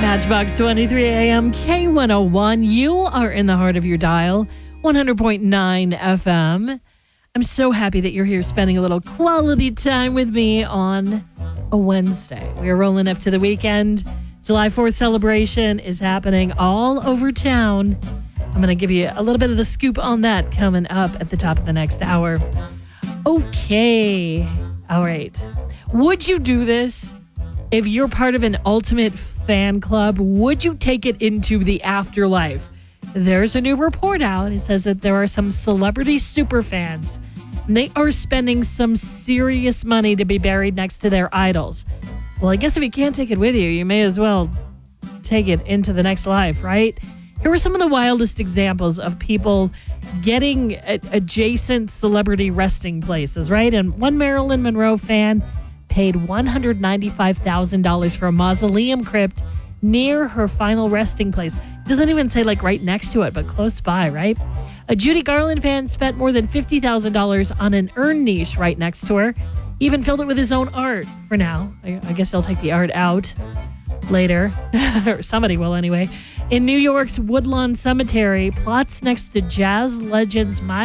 Matchbox 23 AM K101. You are in the heart of your dial, 100.9 FM. I'm so happy that you're here spending a little quality time with me on a Wednesday. We are rolling up to the weekend. July 4th celebration is happening all over town. I'm going to give you a little bit of the scoop on that coming up at the top of the next hour. Okay. All right. Would you do this? If you're part of an ultimate fan club, would you take it into the afterlife? There's a new report out. It says that there are some celebrity superfans, and they are spending some serious money to be buried next to their idols. Well, I guess if you can't take it with you, you may as well take it into the next life, right? Here are some of the wildest examples of people getting adjacent celebrity resting places, right? And one Marilyn Monroe fan paid $195,000 for a mausoleum crypt near her final resting place. Doesn't even say like right next to it, but close by, right? A Judy Garland fan spent more than $50,000 on an urn niche right next to her. Even filled it with his own art for now. I guess they'll take the art out later. Or somebody will anyway. In New York's Woodlawn Cemetery, plots next to jazz legends